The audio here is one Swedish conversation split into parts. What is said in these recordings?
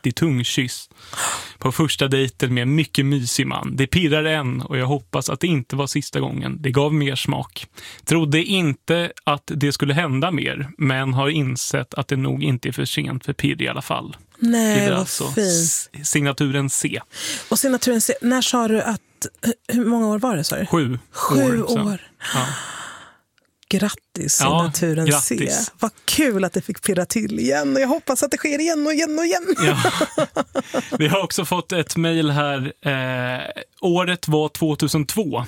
riktig tungkyss. På första dejten med en mycket mysig man. Det pirrar än och jag hoppas att det inte var sista gången. Det gav mer smak. Trodde inte att det skulle hända mer, men har insett att det nog inte är för sent för pirr i alla fall. Nej, vad alltså fint. Signaturen C. Och signaturen C, när sa du att, hur många år var det, sa du? 7 år. Ja. Grattis, signaturen grattis. C. Vad kul att det fick pirra till igen. Och jag hoppas att det sker igen och igen och igen. Ja. Vi har också fått ett mejl här. Året var 2002.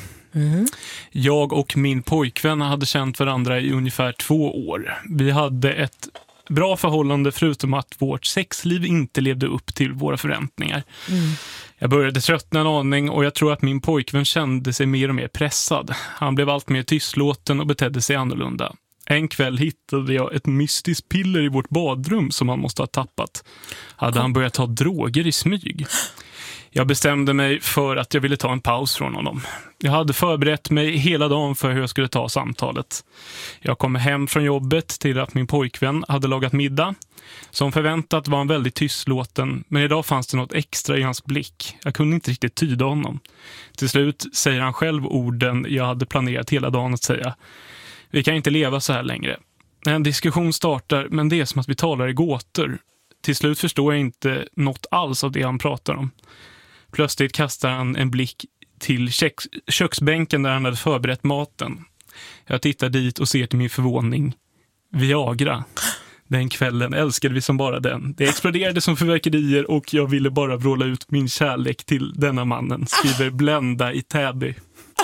Jag och min pojkvän hade känt varandra i ungefär 2 år. Vi hade ett bra förhållande förutom att vårt sexliv inte levde upp till våra förväntningar. Jag började tröttna en aning och jag tror att min pojkvän kände sig mer och mer pressad. Han blev allt mer tystlåten och betedde sig annorlunda. En kväll hittade jag ett mystiskt piller i vårt badrum som han måste ha tappat. Hade han börjat ta droger i smyg? Jag bestämde mig för att jag ville ta en paus från honom. Jag hade förberett mig hela dagen för hur jag skulle ta samtalet. Jag kom hem från jobbet till att min pojkvän hade lagat middag. Som förväntat var han väldigt tystlåten, men idag fanns det något extra i hans blick. Jag kunde inte riktigt tyda honom. Till slut säger han själv orden jag hade planerat hela dagen att säga. Vi kan inte leva så här längre. En diskussion startar, men det är som att vi talar i gåtor. Till slut förstår jag inte något alls av det han pratar om. Plötsligt kastar han en blick till köksbänken där han hade förberett maten. Jag tittar dit och ser till min förvåning Viagra. Den kvällen älskade vi som bara den. Det exploderade som fyrverkerier och jag ville bara vråla ut min kärlek till denna mannen, skriver Blenda i Täby.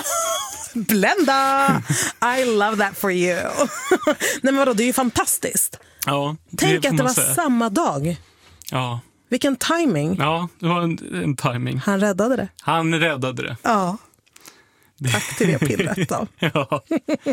Blenda! I love that for you. Nej, men vadå, det är ju fantastiskt. Ja, tänk att det var säga. Samma dag. Ja. Vilken timing. Ja, det var en timing. Han räddade det. Han räddade det. Ja. Tack till det pillret då. Ja.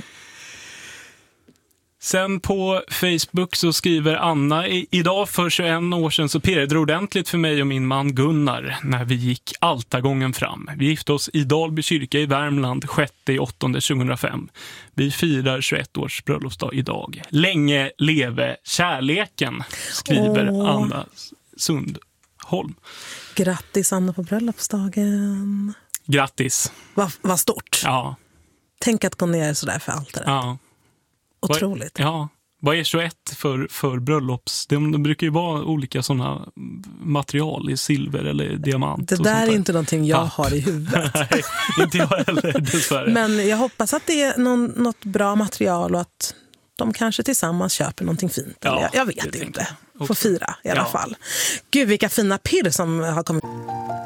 Sen på Facebook så skriver Anna, idag för 21 år sedan så pirrade det ordentligt för mig och min man Gunnar när vi gick altargången fram. Vi gifte oss i Dalby kyrka i Värmland 6/8/2005. Vi firar 21 års bröllopsdag idag. Länge leve kärleken, skriver Anna Sundholm. Grattis Anna på bröllopsdagen. Grattis. Vad stort. Ja. Tänk att gå ner sådär för allt det där. Ja. Otroligt. Ja. Vad är 21 för bröllops? De brukar ju vara olika sådana material i silver eller diamant. Det där är inte någonting jag har i huvudet. Nej, inte jag heller dessvärre. Men jag hoppas att det är något bra material och att de kanske tillsammans köper någonting fint. Ja, jag vet inte. Får fira i alla fall. Gud, vilka fina pirr som har kommit.